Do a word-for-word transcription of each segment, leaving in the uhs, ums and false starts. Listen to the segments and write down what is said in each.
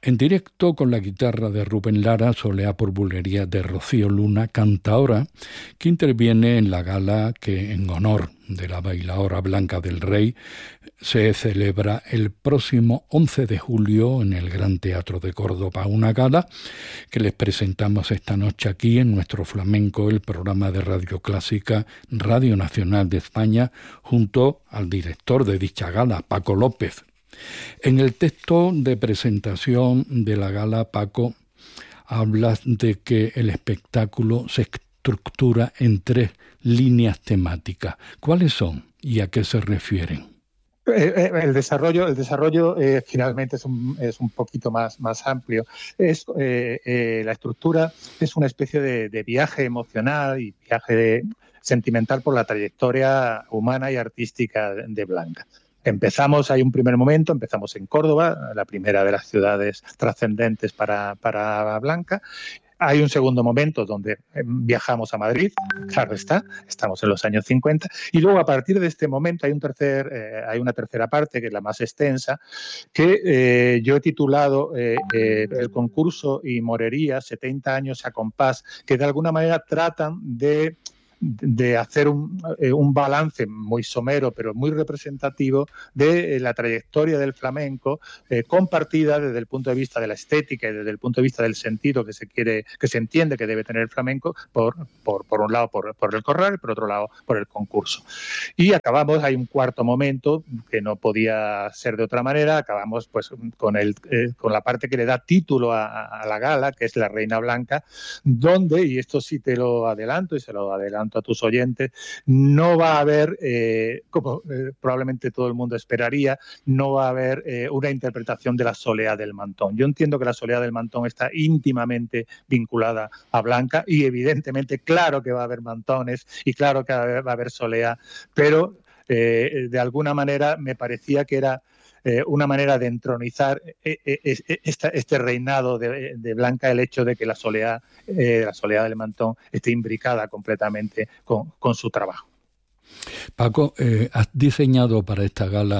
En directo con la guitarra de Rubén Lara, Soleá por bulería de Rocío Luna, cantaora, que interviene en la gala que, en honor de la bailaora Blanca del Rey, se celebra el próximo once de julio en el Gran Teatro de Córdoba. Una gala que les presentamos esta noche aquí en Nuestro Flamenco, el programa de Radio Clásica, Radio Nacional de España, junto al director de dicha gala, Paco López. En el texto de presentación de la gala, Paco, hablas de que el espectáculo se estructura en tres líneas temáticas. ¿Cuáles son y a qué se refieren? El desarrollo, el desarrollo eh, finalmente es un, es un poquito más, más amplio. Es, eh, eh, la estructura es una especie de, de viaje emocional y viaje de, sentimental por la trayectoria humana y artística de, de Blanca. Empezamos, hay un primer momento, empezamos en Córdoba, la primera de las ciudades trascendentes para, para Blanca. Hay un segundo momento donde viajamos a Madrid, claro está, estamos en los años cincuenta, y luego a partir de este momento hay, un tercer, eh, hay una tercera parte, que es la más extensa, que eh, yo he titulado eh, eh, el concurso y Morería, setenta años a compás, que de alguna manera tratan de... de hacer un, eh, un balance muy somero pero muy representativo de eh, la trayectoria del flamenco, eh, compartida desde el punto de vista de la estética y desde el punto de vista del sentido que se quiere, que se entiende que debe tener el flamenco, por, por, por un lado por, por el corral y por otro lado por el concurso. Y acabamos, hay un cuarto momento que no podía ser de otra manera, acabamos pues con, el, eh, con la parte que le da título a, a la gala, que es la Reina Blanca, donde, y esto sí te lo adelanto y se lo adelanto a tus oyentes, no va a haber, eh, como eh, probablemente todo el mundo esperaría, no va a haber eh, una interpretación de la Soleá del Mantón. Yo entiendo que la Soleá del Mantón está íntimamente vinculada a Blanca y evidentemente claro que va a haber mantones y claro que va a haber, va a haber Soleá, pero eh, de alguna manera me parecía que era Eh, una manera de entronizar eh, eh, esta, este reinado de, de Blanca, el hecho de que la Soleá, eh, la Soleá del Mantón esté imbricada completamente con, con su trabajo. Paco, eh, has diseñado para esta gala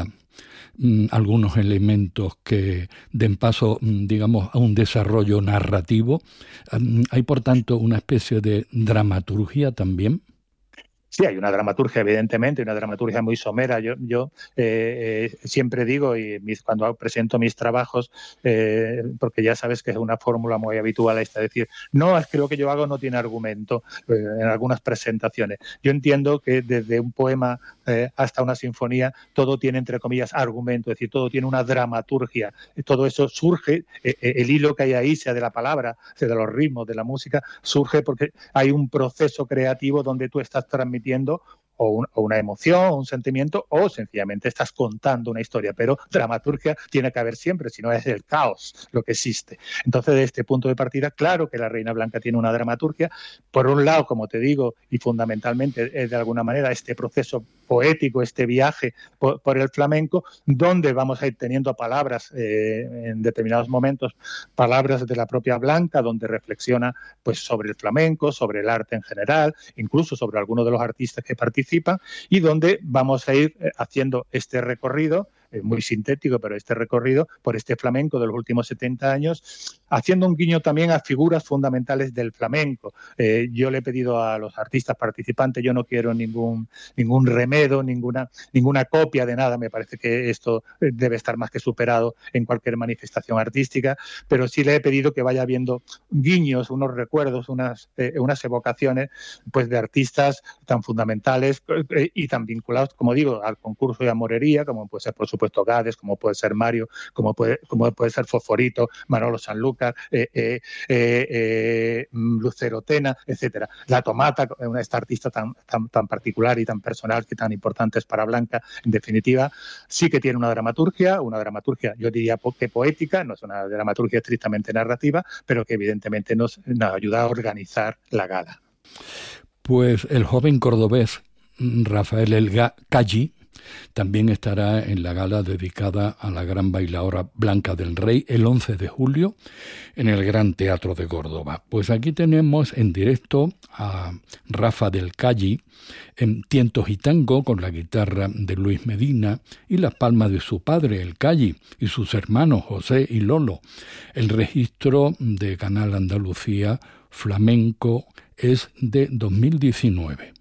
mm, algunos elementos que den paso, mm, digamos, a un desarrollo narrativo. Um, ¿Hay, por tanto, una especie de dramaturgia también? Sí, hay una dramaturgia, evidentemente, una dramaturgia muy somera. Yo, yo eh, eh, siempre digo, y mis, cuando presento mis trabajos, eh, porque ya sabes que es una fórmula muy habitual esta, decir, no, es que lo que yo hago no tiene argumento eh, en algunas presentaciones. Yo entiendo que desde un poema eh, hasta una sinfonía, todo tiene, entre comillas, argumento, es decir, todo tiene una dramaturgia. Todo eso surge, eh, el hilo que hay ahí, sea de la palabra, sea de los ritmos, de la música, surge porque hay un proceso creativo donde tú estás transmitiendo O, un, o una emoción, o un sentimiento, o sencillamente estás contando una historia. Pero dramaturgia tiene que haber siempre, si no es el caos lo que existe. Entonces, de este punto de partida, claro que la Reina Blanca tiene una dramaturgia. Por un lado, como te digo, y fundamentalmente es de alguna manera este proceso poético, este viaje por, por el flamenco, donde vamos a ir teniendo palabras eh, en determinados momentos, palabras de la propia Blanca, donde reflexiona pues sobre el flamenco, sobre el arte en general, incluso sobre algunos de los artistas que participan, y donde vamos a ir haciendo este recorrido, eh, muy sintético, pero este recorrido por este flamenco de los últimos setenta años, haciendo un guiño también a figuras fundamentales del flamenco. Eh, yo le he pedido a los artistas participantes, yo no quiero ningún, ningún remedo, ninguna, ninguna copia de nada, me parece que esto debe estar más que superado en cualquier manifestación artística, pero sí le he pedido que vaya viendo guiños, unos recuerdos, unas, eh, unas evocaciones pues, de artistas tan fundamentales eh, y tan vinculados, como digo, al concurso y a Morería, como puede ser, por supuesto, Gades, como puede ser Mario, como puede, como puede ser Fosforito, Manolo Sanlúcar, eh, eh, eh, eh, Lucero Tena, etcétera. La Tomata, esta artista tan, tan, tan particular y tan personal, que tan importante es para Blanca, en definitiva, sí que tiene una dramaturgia, una dramaturgia, yo diría que poética, no es una dramaturgia estrictamente narrativa, pero que evidentemente nos, nos ayuda a organizar la gala. Pues el joven cordobés Rafael El Calli También estará en la gala dedicada a la gran bailaora Blanca del Rey el once de julio en el Gran Teatro de Córdoba. Pues aquí tenemos en directo a Rafa del Calle en tientos y tango con la guitarra de Luis Medina y las palmas de su padre, el Calle, y sus hermanos José y Lolo. El registro de Canal Andalucía Flamenco es de dos mil diecinueve.